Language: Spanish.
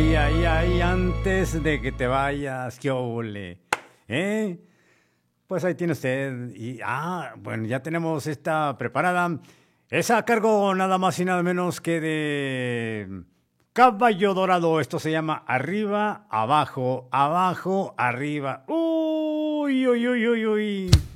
ay, antes de que te vayas, qué óvole, ¿eh? Pues ahí tiene usted. Y, bueno, ya tenemos esta preparada. Es a cargo nada más y nada menos que de Caballo Dorado. Esto se llama Arriba, Abajo, Abajo, Arriba. Uy, uy, uy, uy, uy.